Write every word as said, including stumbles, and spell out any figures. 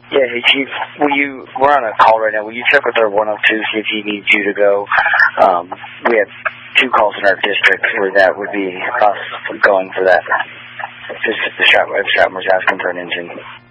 Yeah, hey, Chief, will you, we're on a call right now. Will you check with our one oh two, see if he needs you to go? Um, we have two calls in our district where that would be us going for that. Just if the shop, if Shopmore's asking for an engine.